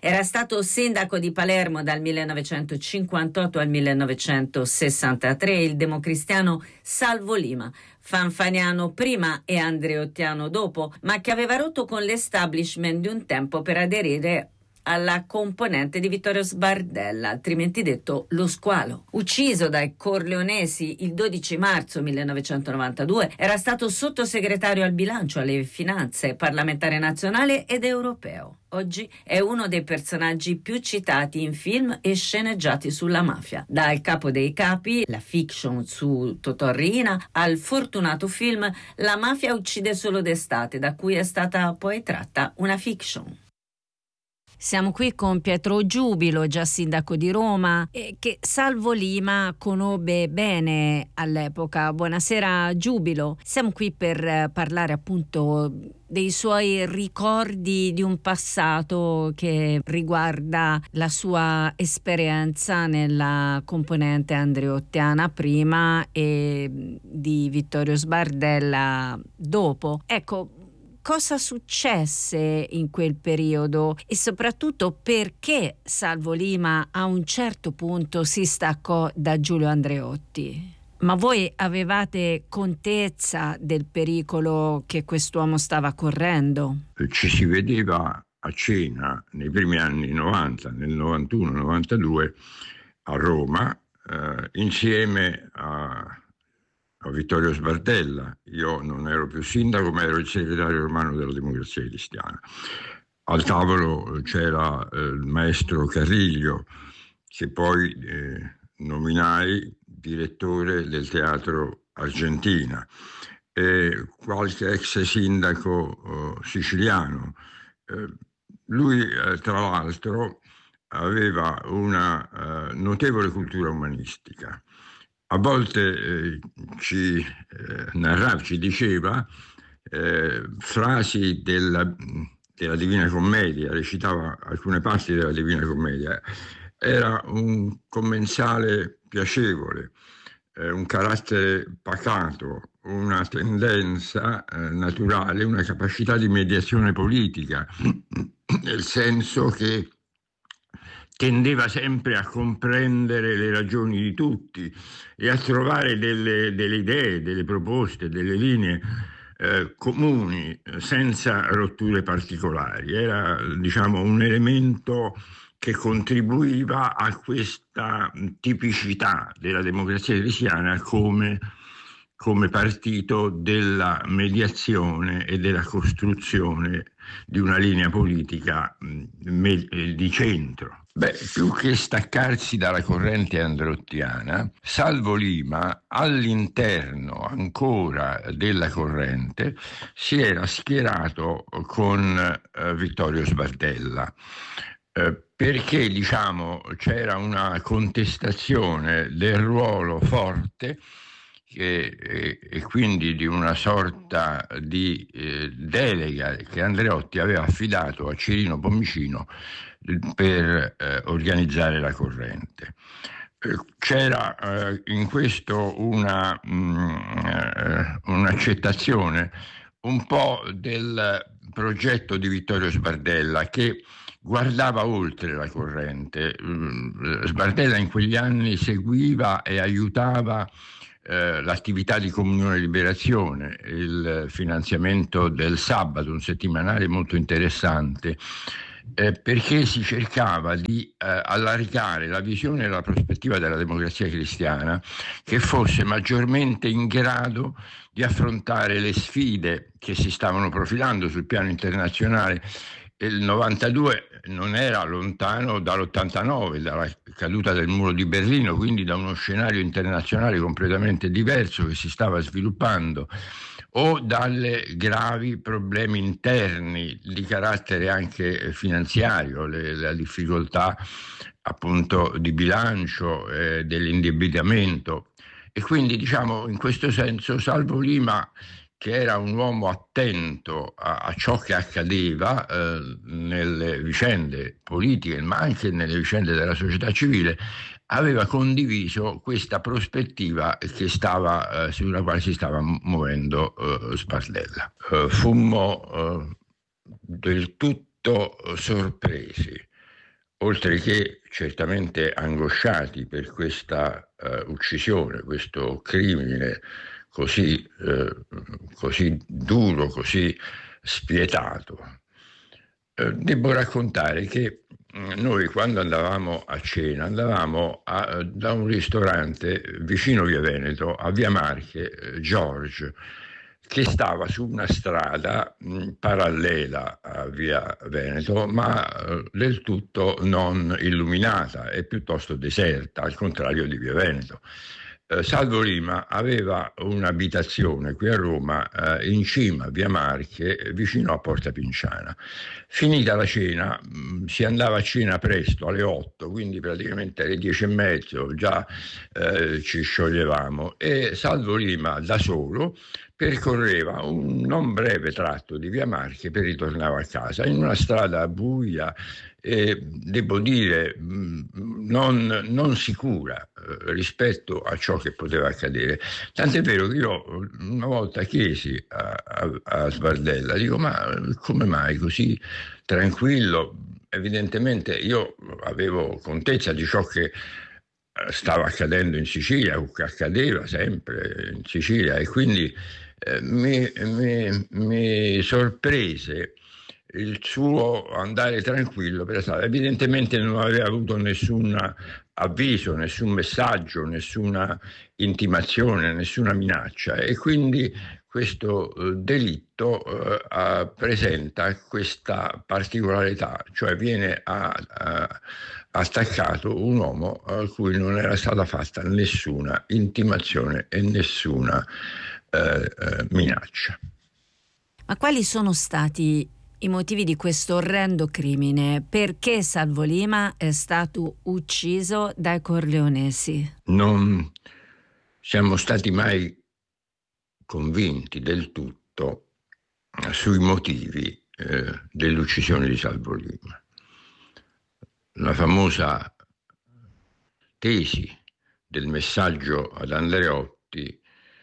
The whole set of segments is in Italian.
Era stato sindaco di Palermo dal 1958 al 1963, il democristiano Salvo Lima, fanfaniano prima e andreottiano dopo, ma che aveva rotto con l'establishment di un tempo per aderire alla componente di Vittorio Sbardella, altrimenti detto lo squalo. Ucciso dai corleonesi il 12 marzo 1992, era stato sottosegretario al bilancio, alle finanze, parlamentare nazionale ed europeo. Oggi è uno dei personaggi più citati in film e sceneggiati sulla mafia. Dal Capo dei Capi, la fiction su Totò Riina, al fortunato film La mafia uccide solo d'estate, da cui è stata poi tratta una fiction. Siamo qui con Pietro Giubilo, già sindaco di Roma, che Salvo Lima conobbe bene all'epoca. Buonasera Giubilo. Siamo qui per parlare appunto dei suoi ricordi di un passato che riguarda la sua esperienza nella componente andreottiana prima e di Vittorio Sbardella dopo. Ecco, cosa successe in quel periodo e soprattutto perché Salvo Lima a un certo punto si staccò da Giulio Andreotti? Ma voi avevate contezza del pericolo che quest'uomo stava correndo? Ci si vedeva a cena nei primi anni 90, nel 91-92 a Roma, insieme a Vittorio Sbardella. Io non ero più sindaco, ma ero il segretario romano della Democrazia Cristiana. Al tavolo c'era il maestro Carriglio, che poi nominai direttore del Teatro Argentina, e qualche ex sindaco siciliano. Lui, tra l'altro, aveva una notevole cultura umanistica. A volte ci diceva frasi della Divina Commedia, recitava alcune parti della Divina Commedia. Era un commensale piacevole, un carattere pacato, una tendenza naturale, una capacità di mediazione politica, nel senso che tendeva sempre a comprendere le ragioni di tutti e a trovare delle idee, delle proposte, delle linee comuni, senza rotture particolari. Era, diciamo, un elemento che contribuiva a questa tipicità della Democrazia Cristiana come partito della mediazione e della costruzione di una linea politica di centro. Più che staccarsi dalla corrente andreottiana, Salvo Lima, all'interno ancora della corrente, si era schierato con Vittorio Sbardella. Perché, diciamo, c'era una contestazione del ruolo forte e quindi di una sorta di delega che Andreotti aveva affidato a Cirino Pomicino per organizzare la corrente. C'era in questo un'accettazione un po' del progetto di Vittorio Sbardella, che guardava oltre la corrente. Sbardella in quegli anni seguiva e aiutava l'attività di Comunione e Liberazione, il finanziamento del Sabato, un settimanale molto interessante, perché si cercava di allargare la visione e la prospettiva della Democrazia Cristiana, che fosse maggiormente in grado di affrontare le sfide che si stavano profilando sul piano internazionale. Il 92 non era lontano dall'89, dalla caduta del muro di Berlino, quindi da uno scenario internazionale completamente diverso che si stava sviluppando, o dalle gravi problemi interni di carattere anche finanziario, la difficoltà appunto di bilancio, dell'indebitamento. E quindi, diciamo, in questo senso Salvo Lima, che era un uomo attento a ciò che accadeva nelle vicende politiche, ma anche nelle vicende della società civile, aveva condiviso questa prospettiva sulla quale si stava muovendo Sbardella. Fummo del tutto sorpresi oltre che certamente angosciati per questa uccisione, questo crimine così duro, così spietato. Devo raccontare che noi quando andavamo a cena andavamo da un ristorante vicino Via Veneto, a Via Marche, George, che stava su una strada parallela a Via Veneto, ma del tutto non illuminata e piuttosto deserta, al contrario di Via Veneto. Salvo Lima aveva un'abitazione qui a Roma, in cima a Via Marche, vicino a Porta Pinciana. Finita la cena, si andava a cena presto, alle 8, quindi praticamente alle 10:30 già ci scioglievamo, e Salvo Lima da solo percorreva un non breve tratto di Via Marche per ritornare a casa, in una strada buia e, devo dire, non sicura rispetto a ciò che poteva accadere. Tant'è vero che io una volta chiesi a Sbardella, dico, ma come mai così tranquillo? Evidentemente io avevo contezza di ciò che stava accadendo in Sicilia, o che accadeva sempre in Sicilia, e quindi mi sorprese il suo andare tranquillo per la strada. Evidentemente non aveva avuto nessun avviso, nessun messaggio, nessuna intimazione, nessuna minaccia, e quindi questo delitto presenta questa particolarità, cioè viene attaccato un uomo a cui non era stata fatta nessuna intimazione e nessuna minaccia. Ma quali sono stati i motivi di questo orrendo crimine? Perché Salvo Lima è stato ucciso dai corleonesi? Non siamo stati mai convinti del tutto sui motivi dell'uccisione di Salvo Lima. La famosa tesi del messaggio ad Andreotti,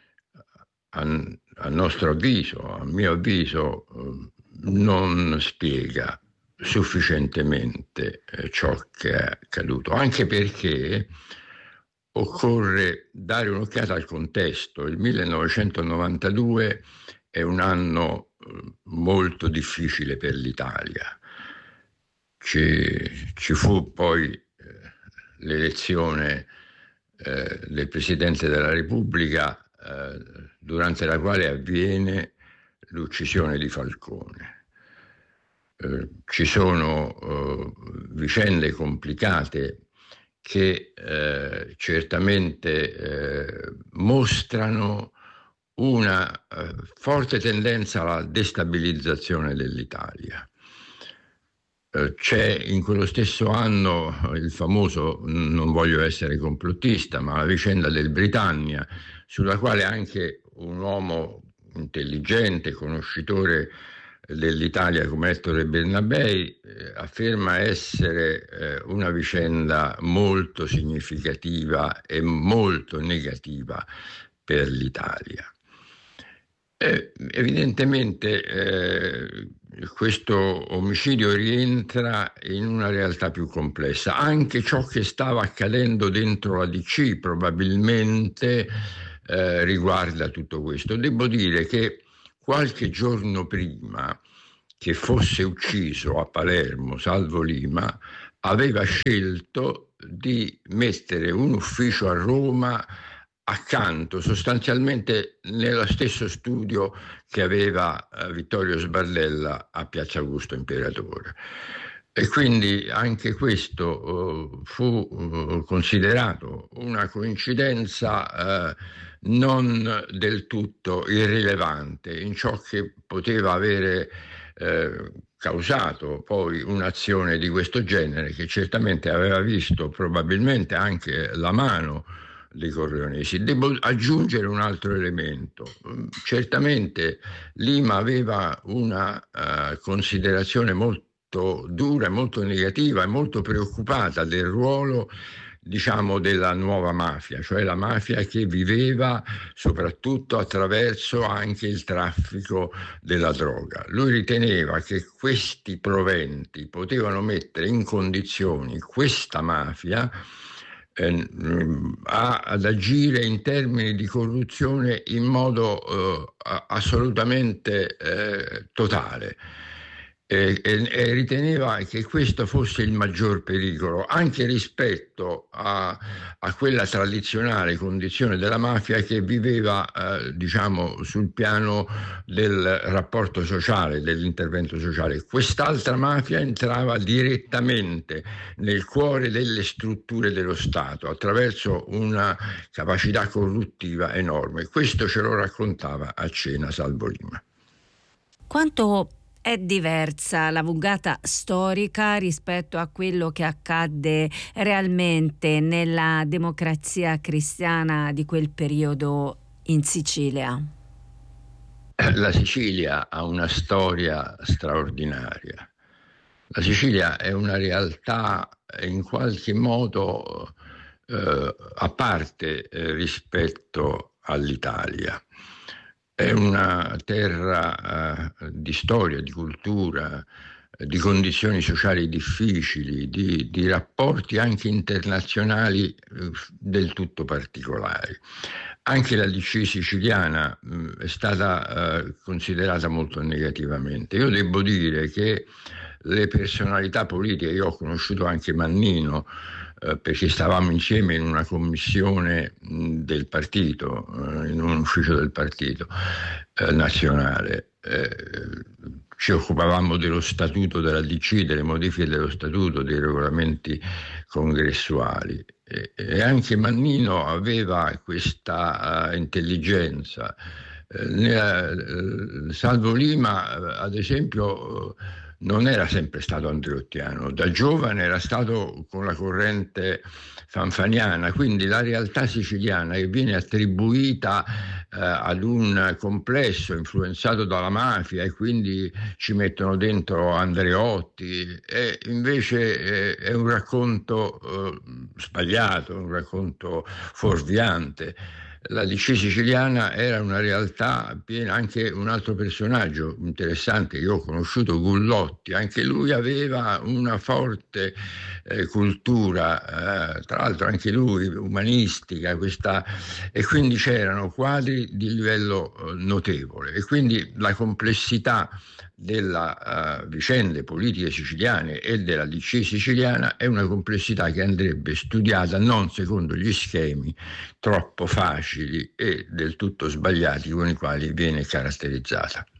a nostro avviso, a mio avviso, non spiega sufficientemente ciò che è accaduto, anche perché occorre dare un'occhiata al contesto. Il 1992 è un anno molto difficile per l'Italia. Ci fu poi l'elezione del Presidente della Repubblica, durante la quale avviene l'uccisione di Falcone. Ci sono vicende complicate che certamente mostrano una forte tendenza alla destabilizzazione dell'Italia. C'è in quello stesso anno il famoso, non voglio essere complottista, ma la vicenda del Britannia, sulla quale anche un uomo intelligente, conoscitore dell'Italia come Ettore Bernabei afferma essere una vicenda molto significativa e molto negativa per l'Italia. Evidentemente questo omicidio rientra in una realtà più complessa. Anche ciò che stava accadendo dentro la DC probabilmente riguarda tutto questo. Devo dire che qualche giorno prima che fosse ucciso a Palermo Salvo Lima, aveva scelto di mettere un ufficio a Roma accanto, sostanzialmente nello stesso studio che aveva Vittorio Sbardella a Piazza Augusto Imperatore. E quindi anche questo fu considerato una coincidenza non del tutto irrilevante in ciò che poteva avere causato poi un'azione di questo genere, che certamente aveva visto probabilmente anche la mano dei corleonesi. Devo aggiungere un altro elemento. Certamente Lima aveva una considerazione molto dura, molto negativa e molto preoccupata del ruolo diciamo, della nuova mafia, cioè la mafia che viveva soprattutto attraverso anche il traffico della droga. Lui riteneva che questi proventi potevano mettere in condizioni questa mafia ad agire in termini di corruzione in modo assolutamente totale. E riteneva che questo fosse il maggior pericolo, anche rispetto a quella tradizionale condizione della mafia che viveva, diciamo, sul piano del rapporto sociale, dell'intervento sociale. Quest'altra mafia entrava direttamente nel cuore delle strutture dello Stato attraverso una capacità corruttiva enorme. Questo ce lo raccontava a cena Salvolima. Quanto è diversa la vulgata storica rispetto a quello che accadde realmente nella democrazia cristiana di quel periodo in Sicilia? La Sicilia ha una storia straordinaria. La Sicilia è una realtà in qualche modo a parte rispetto all'Italia. È una terra di storia, di cultura, di condizioni sociali difficili, di rapporti anche internazionali del tutto particolari. Anche la DC siciliana è stata considerata molto negativamente. Io devo dire che le personalità politiche, io ho conosciuto anche Mannino, perché stavamo insieme in una commissione del partito, in un ufficio del partito nazionale. Ci occupavamo dello statuto della DC, delle modifiche dello statuto, dei regolamenti congressuali. E anche Mannino aveva questa intelligenza. Salvolima, ad esempio, non era sempre stato andreottiano, da giovane era stato con la corrente fanfaniana, quindi la realtà siciliana che viene attribuita ad un complesso influenzato dalla mafia e quindi ci mettono dentro Andreotti, e invece è un racconto sbagliato, un racconto fuorviante. La DC siciliana era una realtà piena. Anche un altro personaggio interessante che ho conosciuto, Gullotti, anche lui aveva una forte cultura, tra l'altro anche lui umanistica, e quindi c'erano quadri di livello notevole, e quindi la complessità della vicende politiche siciliane e della DC siciliana è una complessità che andrebbe studiata non secondo gli schemi troppo facili e del tutto sbagliati con i quali viene caratterizzata.